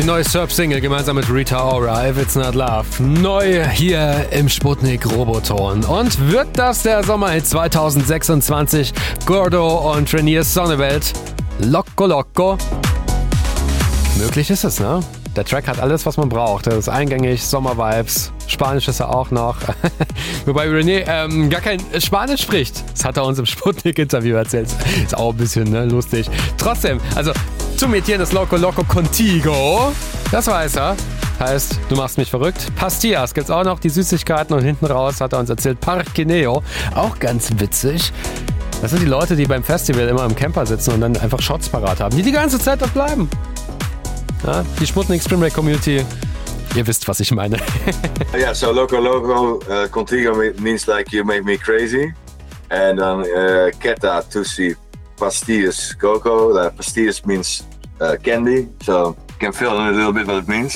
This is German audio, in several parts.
Die neue Surf-Single gemeinsam mit Rita Ora, If It's Not Love. Neu hier im Sputnik Roboton. Und wird das der Sommerhit 2026? Gordo und Rainier Sonneveld. Loco Loco. Möglich ist es, ne? Der Track hat alles, was man braucht. Er ist eingängig, Sommervibes. Spanisch ist er auch noch. Wobei René gar kein Spanisch spricht. Das hat er uns im Sputnik-Interview erzählt. Ist auch ein bisschen lustig. Trotzdem, also zu metieren ist Loco Loco Contigo. Das weiß er. Heißt, du machst mich verrückt. Pastillas gibt's auch noch, die Süßigkeiten. Und hinten raus hat er uns erzählt, Parquineo. Auch ganz witzig. Das sind die Leute, die beim Festival immer im Camper sitzen und dann einfach Shots parat haben, die ganze Zeit dort bleiben. Ja, die Sputnik Spring Break Community, ihr wisst, was ich meine. Yeah, so Loco Loco Contigo means like you make me crazy. And then Keta Tusi Pastillas Coco. Pastillas means candy, so you can feel a little bit what it means.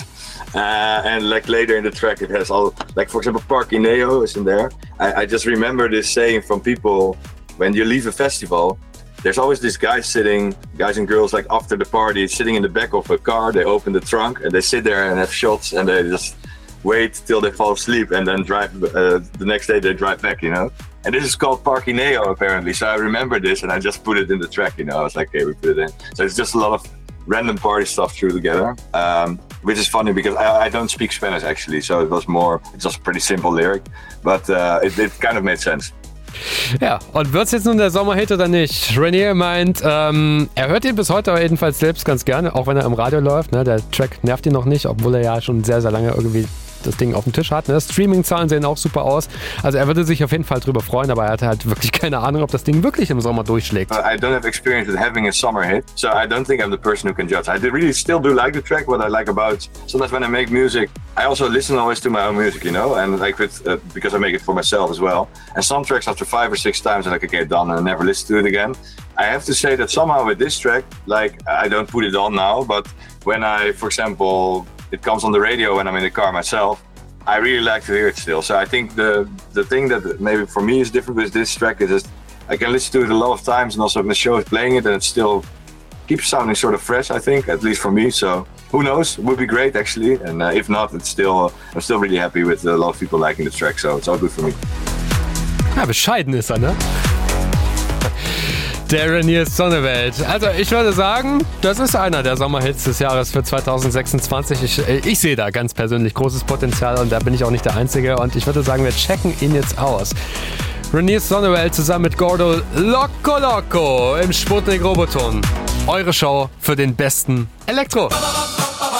And like later in the track it has all, like for example Parquineo is in there. I just remember this saying from people when you leave a festival. There's always these guys and girls like after the party, sitting in the back of a car. They open the trunk and they sit there and have shots and they just wait till they fall asleep and then drive. The next day they drive back, you know. And this is called Parquineo apparently. So I remember this and I just put it in the track, you know. I was like, okay, we put it in. So it's just a lot of random party stuff through together, which is funny because I don't speak Spanish actually. So it's just a pretty simple lyric, but it kind of made sense. Ja, und wird's jetzt nun der Sommerhit oder nicht? Rainier meint, er hört ihn bis heute aber jedenfalls selbst ganz gerne, auch wenn er im Radio läuft. Ne? Der Track nervt ihn noch nicht, obwohl er ja schon sehr, sehr lange irgendwie das Ding auf dem Tisch hat. Ne? Streaming-Zahlen sehen auch super aus. Also er würde sich auf jeden Fall drüber freuen, aber er hat halt wirklich keine Ahnung, ob das Ding wirklich im Sommer durchschlägt. I don't have experience with having a summer hit, so I don't think I'm the person who can judge. I really still do like the track. What I like about sometimes when I make music, I also listen always to my own music, you know, and like because I make it for myself as well. And some tracks after 5 or 6 times I'm like, okay, done, and I never listen to it again. I have to say that somehow with this track, like I don't put it on now, but when I, for example, it comes on the radio when I'm in the car myself, I really like to hear it still. So I think the thing that maybe for me is different with this track is just I can listen to it a lot of times, and also when the show is playing it, and it still keeps sounding sort of fresh, I think, at least for me. So who knows? It would be great actually, and if not, I'm still really happy with a lot of people liking the track, so it's all good for me. Ja, bescheiden ist er, ne? Der Rainier Sonneveld. Also ich würde sagen, das ist einer der Sommerhits des Jahres für 2026. Ich sehe da ganz persönlich großes Potenzial und da bin ich auch nicht der Einzige. Und ich würde sagen, wir checken ihn jetzt aus. Rainier Sonneveld zusammen mit Gordo, Loco Loco im Sputnik Roboton. Eure Show für den besten Elektro.